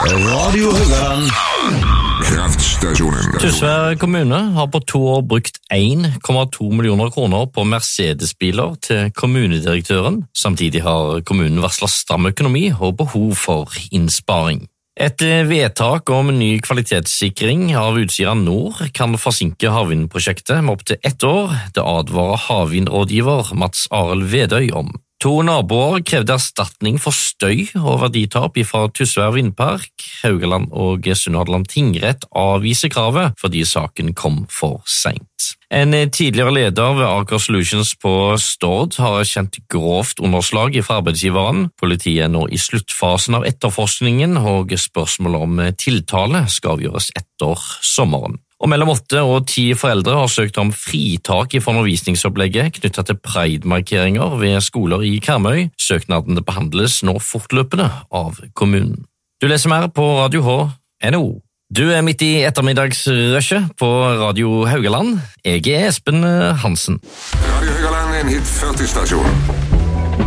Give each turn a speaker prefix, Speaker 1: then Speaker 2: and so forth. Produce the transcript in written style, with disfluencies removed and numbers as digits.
Speaker 1: Radio Haugaland.
Speaker 2: Kraftstasjonen.
Speaker 3: Tysvær kommune har på 2 år brukt 1,2 millioner kroner på Mercedes-biler til kommunedirektøren. Samtidig har kommunen varslet stram økonomi og behov for innsparing. Et vedtak om ny kvalitetssikring av Utsira Nord kan forsinke havvindprosjektet med opp til 1 år. Det advarer havvindrådgiver Mats Arild Vedøy om. 2 naboer krevde erstatning for støy og verditap fra Tysvær Vindpark. Haugaland og Sunnhordland tingrett avviser kravet fordi saken kom for sent. En tidligere leder ved Aker Solutions på Stord har kjent grovt underslag fra arbeidsgiveren. Politiet er nå i sluttfasen av etterforskningen, og spørsmålet om tiltale skal avgjøres etter sommeren. Og mellom 8 og 10 foreldre har søkt om fritak fra undervisningsopplegget knyttet til Pride-markeringer ved skoler i Karmøy. Søknadene behandles nå fortløpende av kommunen. Du leser mer på Radio H.no. Du er midt i ettermiddagsrushet på Radio Haugaland. Jeg er Espen Hansen.
Speaker 2: Radio Haugaland er en hit 40-stasjon.